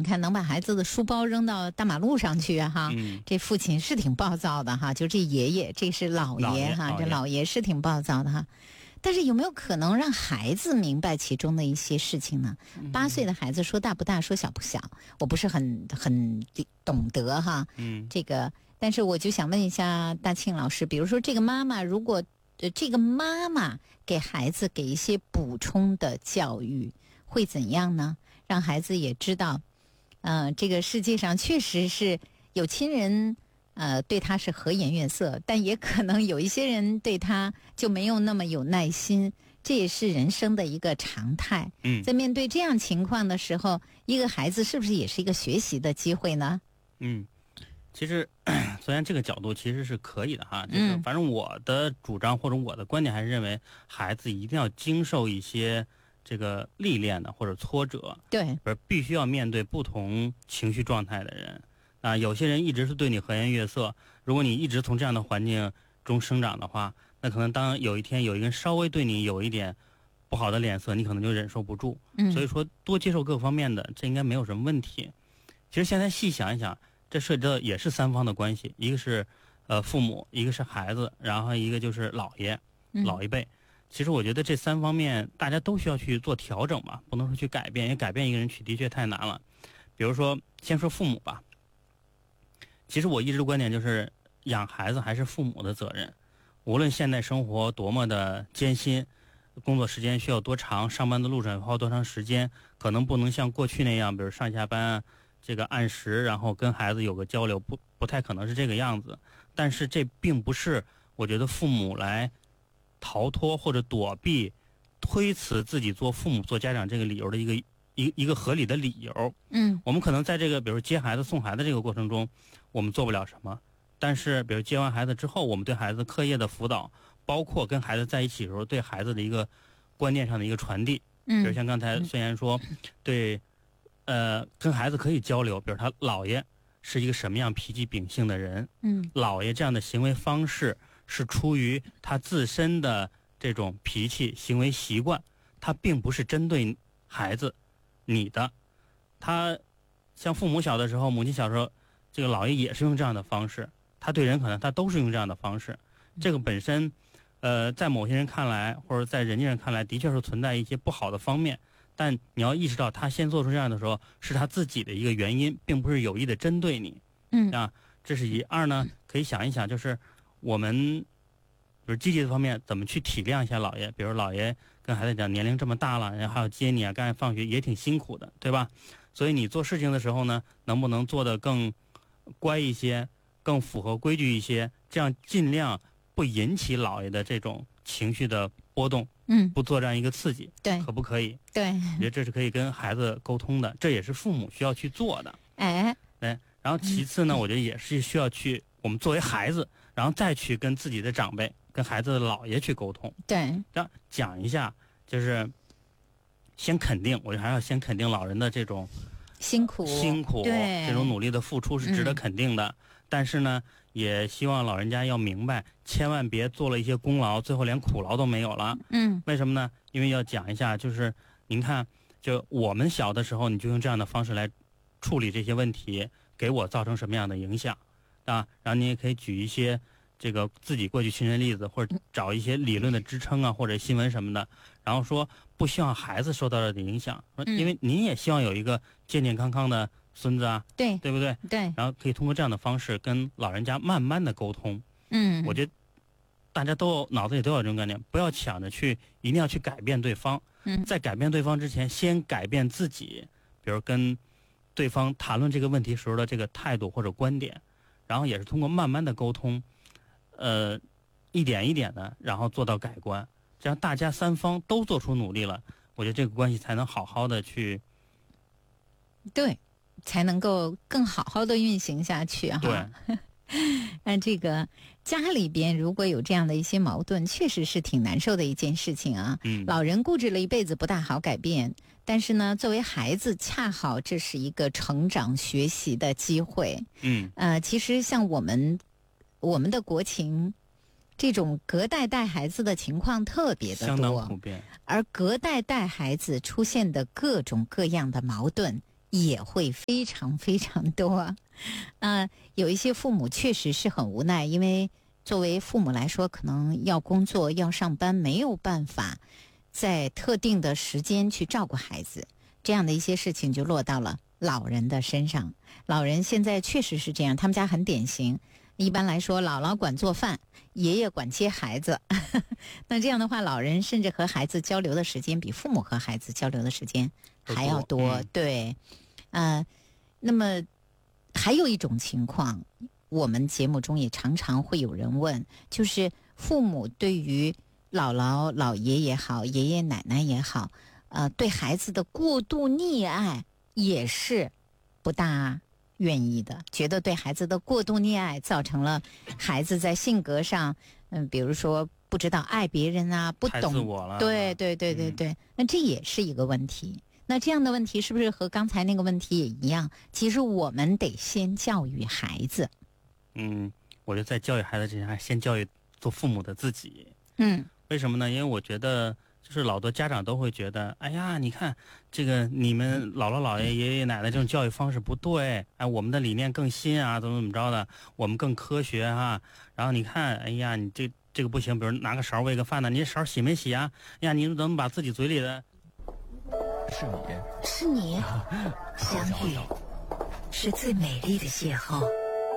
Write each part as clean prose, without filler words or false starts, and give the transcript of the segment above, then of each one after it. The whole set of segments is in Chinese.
看能把孩子的书包扔到大马路上去哈，这父亲是挺暴躁的哈，就这爷爷，这是老爷哈，这老爷是挺暴躁的哈。但是有没有可能让孩子明白其中的一些事情呢？8岁的孩子说大不大，说小不小，我不是很懂得哈。这个，但是我就想问一下大庆老师，比如说这个妈妈，如果这个妈妈给孩子给一些补充的教育，会怎样呢？让孩子也知道，这个世界上确实是有亲人。对他是和颜悦色，但也可能有一些人对他就没有那么有耐心，这也是人生的一个常态。在面对这样情况的时候，一个孩子是不是也是一个学习的机会呢？ 其实虽然这个角度其实是可以的哈，就是反正我的主张或者我的观点还是认为，孩子一定要经受一些这个历练的或者挫折， 对， 而必须要面对不同情绪状态的人。有些人一直是对你和颜悦色，如果你一直从这样的环境中生长的话，那可能当有一天有一个人稍微对你有一点不好的脸色，你可能就忍受不住。所以说多接受各方面的，这应该没有什么问题。其实现在细想一想，这涉及到也是3方的关系，一个是父母，一个是孩子，然后一个就是老爷老一辈。其实我觉得这3方面大家都需要去做调整吧，不能说去改变，因为改变一个人的确太难了。比如说先说父母吧，其实我一直的观点就是养孩子还是父母的责任，无论现代生活多么的艰辛，工作时间需要多长，上班的路上要花多长时间，可能不能像过去那样比如上下班这个按时然后跟孩子有个交流，不太可能是这个样子。但是这并不是我觉得父母来逃脱或者躲避推辞自己做父母做家长这个理由的一个合理的理由。我们可能在这个比如接孩子送孩子这个过程中我们做不了什么，但是比如接完孩子之后，我们对孩子课业的辅导，包括跟孩子在一起的时候对孩子的一个观念上的一个传递，比如像刚才虽然说对跟孩子可以交流，比如他姥爷是一个什么样脾气秉性的人，姥爷这样的行为方式是出于他自身的这种脾气行为习惯，他并不是针对孩子你的。他像父母小的时候，母亲小时候，这个姥爷也是用这样的方式，他对人可能他都是用这样的方式。这个本身在某些人看来或者在人家人看来的确是存在一些不好的方面，但你要意识到他先做出这样的时候是他自己的一个原因，并不是有意的针对你。这是一。二呢，可以想一想，就是我们比如积极的方面怎么去体谅一下姥爷，比如姥爷跟孩子讲年龄这么大了，然后还要接你啊，刚才放学也挺辛苦的，对吧？所以你做事情的时候呢，能不能做得更乖一些，更符合规矩一些，这样尽量不引起姥爷的这种情绪的波动，不做这样一个刺激， 对， 可不可以？ 对， 我觉得这是可以跟孩子沟通的，这也是父母需要去做的。然后其次呢，我觉得也是需要去我们作为孩子，然后再去跟自己的长辈、跟孩子的姥爷去沟通。 对， 讲一下，就是先肯定，我觉得还要先肯定老人的这种辛苦， 这种努力的付出是值得肯定的。但是呢，也希望老人家要明白，千万别做了一些功劳，最后连苦劳都没有了。为什么呢？因为要讲一下，就是您看，就我们小的时候，你就用这样的方式来处理这些问题，给我造成什么样的影响啊？然后你也可以举一些这个自己过去亲身例子，或者找一些理论的支撑啊，或者新闻什么的，然后说不希望孩子受到的影响，因为您也希望有一个健健康康的孙子啊，对不对？ 对。 然后可以通过这样的方式跟老人家慢慢的沟通。我觉得大家都脑子里都有这种概念，不要抢着去，一定要去改变对方。在改变对方之前，先改变自己，比如跟对方谈论这个问题时候的这个态度或者观点，然后也是通过慢慢的沟通，一点一点的，然后做到改观，这样大家3方都做出努力了，我觉得这个关系才能好好的去， 对，才能够更好好的运行下去哈。 对。 这个家里边如果有这样的一些矛盾，确实是挺难受的一件事情啊。老人固执了一辈子不大好改变，但是呢，作为孩子，恰好这是一个成长学习的机会。其实像我们的国情，这种隔代带孩子的情况特别的多， 相当普遍。 而隔代带孩子出现的各种各样的矛盾也会非常非常多。有一些父母确实是很无奈，因为作为父母来说，可能要工作要上班，没有办法在特定的时间去照顾孩子，这样的一些事情就落到了老人的身上。老人现在确实是这样，他们家很典型。一般来说，姥姥管做饭，爷爷管接孩子。那这样的话，老人甚至和孩子交流的时间比父母和孩子交流的时间还要多。对，那么还有一种情况，我们节目中也常常会有人问，就是父母对于姥姥姥爷也好，爷爷奶奶也好，对孩子的过度溺爱也是不大愿意的，觉得对孩子的过度溺爱造成了孩子在性格上，比如说不知道爱别人啊，不懂， 太自我了。 对，那这也是一个问题。那这样的问题是不是和刚才那个问题也一样？其实我们得先教育孩子。 我觉得在教育孩子之前，还先教育做父母的自己。为什么呢？因为我觉得就是老多家长都会觉得，哎呀，你看这个你们姥姥姥爷爷爷奶奶这种教育方式不对，哎，我们的理念更新啊，怎么着的，我们更科学啊。然后你看，哎呀，你这个不行，比如拿个勺喂个饭呢，你这勺洗没洗啊？哎呀，你怎么把自己嘴里的？ 是你，相遇是最美丽的邂逅，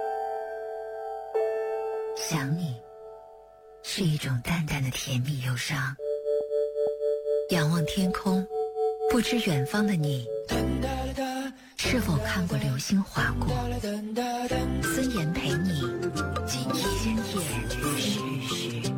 想你是一种淡淡的甜蜜忧伤。仰望天空，不知远方的你是否看过流星划过。孙岩陪你今夜徐徐。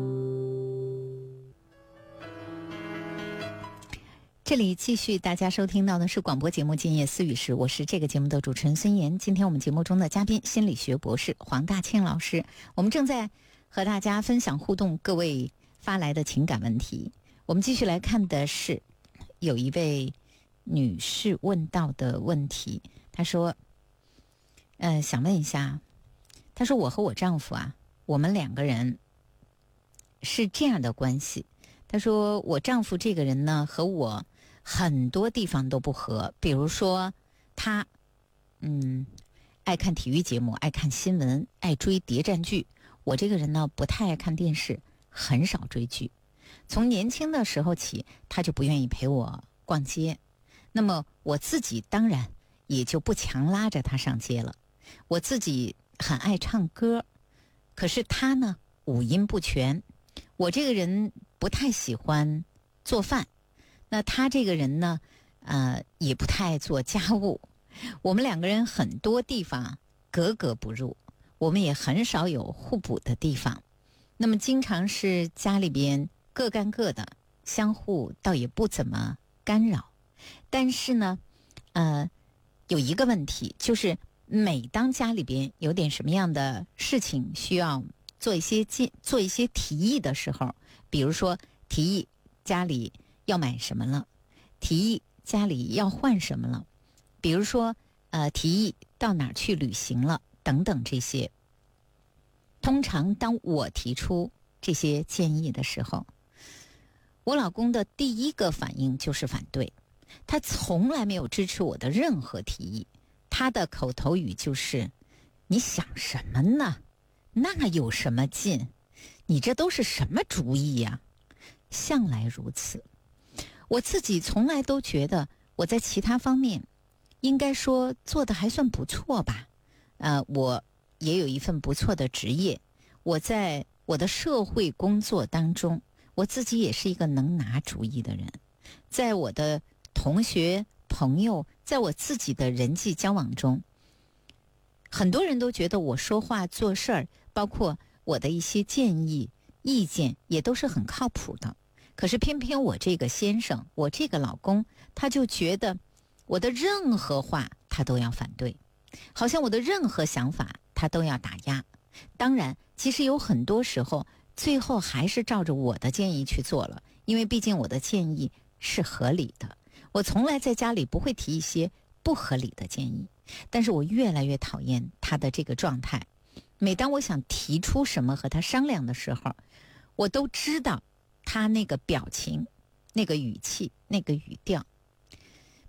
这里继续大家收听到的是广播节目《今夜思语时》，我是这个节目的主持人孙岩。今天我们节目中的嘉宾，心理学博士黄大庆老师，我们正在和大家分享互动各位发来的情感问题。我们继续来看的是有一位女士问到的问题，她说想问一下，她说我和我丈夫啊，我们两个人是这样的关系。她说我丈夫这个人呢，和我很多地方都不合，比如说他爱看体育节目，爱看新闻，爱追谍战剧。我这个人呢，不太爱看电视，很少追剧。从年轻的时候起，他就不愿意陪我逛街，那么我自己当然也就不强拉着他上街了。我自己很爱唱歌，可是他呢五音不全。我这个人不太喜欢做饭，那他这个人呢也不太爱做家务。我们两个人很多地方格格不入，我们也很少有互补的地方。那么经常是家里边各干各的，相互倒也不怎么干扰。但是呢有一个问题，就是每当家里边有点什么样的事情需要做一些提议的时候，比如说提议家里要买什么了，提议家里要换什么了，比如说提议到哪儿去旅行了等等，这些通常当我提出这些建议的时候，我老公的第一个反应就是反对。他从来没有支持我的任何提议，他的口头语就是你想什么呢？那有什么劲？你这都是什么主意呀？向来如此。我自己从来都觉得我在其他方面应该说做得还算不错吧。我也有一份不错的职业，我在我的社会工作当中，我自己也是一个能拿主意的人。在我的同学朋友，在我自己的人际交往中，很多人都觉得我说话做事儿，包括我的一些建议意见也都是很靠谱的。可是偏偏我这个先生，我这个老公，他就觉得我的任何话他都要反对，好像我的任何想法他都要打压。当然其实有很多时候最后还是照着我的建议去做了，因为毕竟我的建议是合理的。我从来在家里不会提一些不合理的建议，但是我越来越讨厌他的这个状态。每当我想提出什么和他商量的时候，我都知道他那个表情，那个语气，那个语调。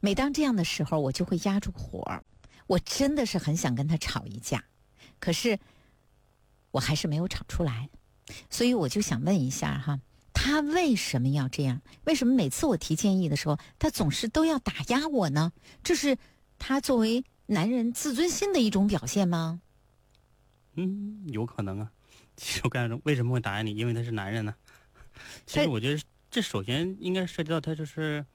每当这样的时候，我就会压住火，我真的是很想跟他吵一架，可是我还是没有吵出来。所以我就想问一下哈，他为什么要这样？为什么每次我提建议的时候，他总是都要打压我呢？这是他作为男人自尊心的一种表现吗？ 有可能啊。其实我刚才说为什么会打压你，因为他是男人呢。其实我觉得这首先应该涉及到他就是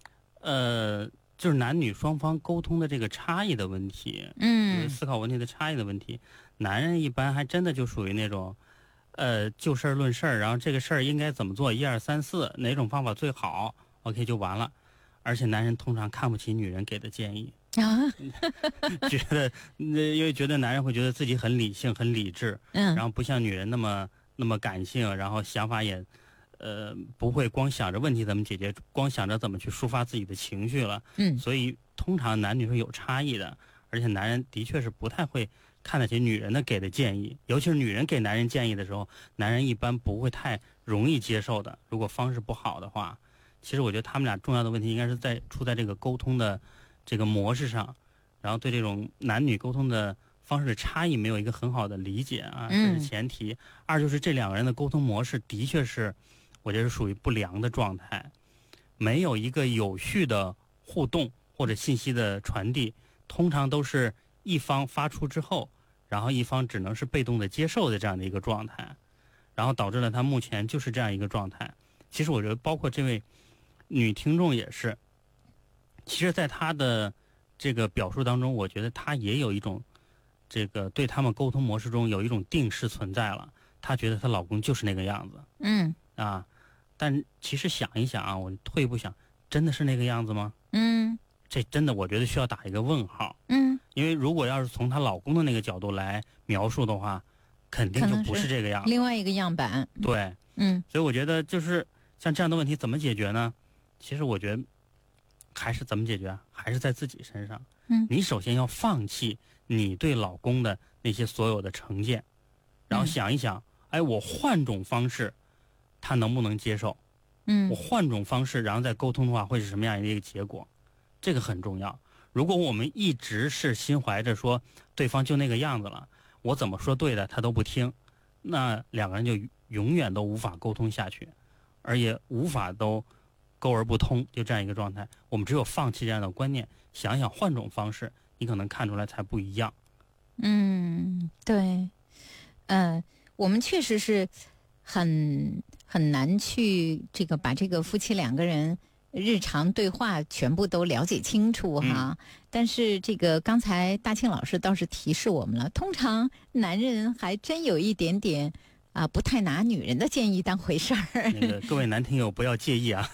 男女双方沟通的这个差异的问题，就是思考问题的差异的问题。男人一般还真的就属于那种就事论事儿，然后这个事儿应该怎么做，1、2、3、4，哪种方法最好 ，OK 就完了。而且男人通常看不起女人给的建议啊，觉得因为觉得男人会觉得自己很理性、很理智，然后不像女人那么感性，然后想法也不会光想着问题怎么解决，光想着怎么去抒发自己的情绪了。所以通常男女是有差异的，而且男人的确是不太会看得起女人的给的建议，尤其是女人给男人建议的时候，男人一般不会太容易接受的。如果方式不好的话，其实我觉得他们俩重要的问题应该是出在这个沟通的这个模式上，然后对这种男女沟通的方式的差异没有一个很好的理解啊，这是前提。二就是这两个人的沟通模式的确是，我觉得是属于不良的状态，没有一个有序的互动或者信息的传递，通常都是一方发出之后，然后一方只能是被动的接受的这样的一个状态，然后导致了他目前就是这样一个状态。其实我觉得包括这位女听众也是，其实在她的这个表述当中，我觉得她也有一种这个对他们沟通模式中有一种定式存在了，她觉得她老公就是那个样子。但其实想一想啊，我退一步想，真的是那个样子吗？这真的我觉得需要打一个问号。因为如果要是从她老公的那个角度来描述的话，肯定就不是这个样子， 另外一个样板。 对，所以我觉得就是像这样的问题怎么解决呢？其实我觉得还是怎么解决啊？还是在自己身上。你首先要放弃你对老公的那些所有的成见，然后想一想，我换种方式，他能不能接受？我换种方式，然后再沟通的话，会是什么样的一个结果？这个很重要。如果我们一直是心怀着说对方就那个样子了，我怎么说对的他都不听，那两个人就永远都无法沟通下去，而也无法都沟而不通，就这样一个状态。我们只有放弃这样的观念，想想换种方式，你可能看出来才不一样。 对，我们确实是很难去把这个夫妻两个人日常对话全部都了解清楚哈。但是这个刚才大庆老师倒是提示我们了，通常男人还真有一点点不太拿女人的建议当回事儿。 那个各位男听友不要介意啊。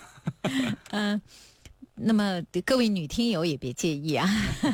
那么各位女听友也别介意啊。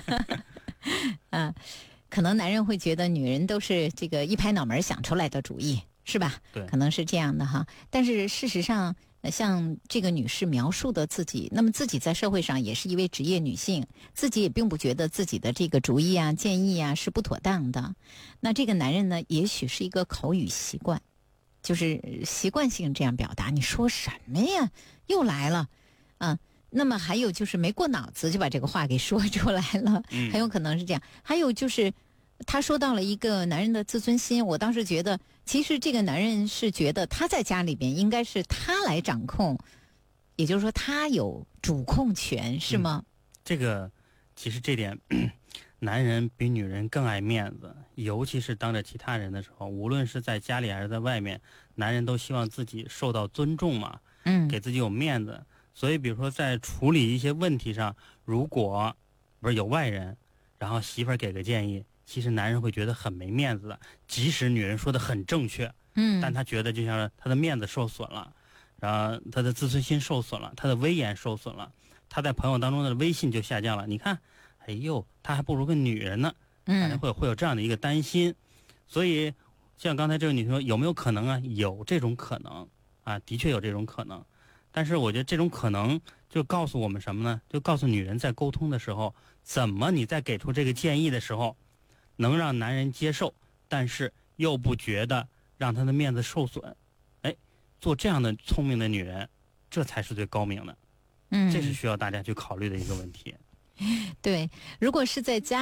可能男人会觉得女人都是这个一拍脑门想出来的主意，是吧？ 对， 可能是这样的哈。但是事实上，像这个女士描述的自己，那么自己在社会上也是一位职业女性，自己也并不觉得自己的这个主意啊、建议啊是不妥当的。那这个男人呢，也许是一个口语习惯，就是习惯性这样表达。你说什么呀？又来了，那么还有就是没过脑子就把这个话给说出来了，很有可能是这样。还有就是他说到了一个男人的自尊心，我当时觉得其实这个男人是觉得他在家里边应该是他来掌控，也就是说他有主控权，是吗？ 这个其实这点男人比女人更爱面子，尤其是当着其他人的时候，无论是在家里还是在外面，男人都希望自己受到尊重嘛，给自己有面子。所以比如说在处理一些问题上，如果不是有外人，然后媳妇儿给个建议，其实男人会觉得很没面子的，即使女人说的很正确，但他觉得就像他的面子受损了，然后他的自尊心受损了，他的威严受损了，他在朋友当中的威信就下降了。你看，哎呦，他还不如个女人呢，大家会有这样的一个担心。所以像刚才这位女生说，有没有可能啊？有这种可能啊，的确有这种可能。但是我觉得这种可能就告诉我们什么呢？就告诉女人在沟通的时候，怎么你在给出这个建议的时候，能让男人接受，但是又不觉得让他的面子受损。做这样的聪明的女人，这才是最高明的。 这是需要大家去考虑的一个问题。 对，如果是在家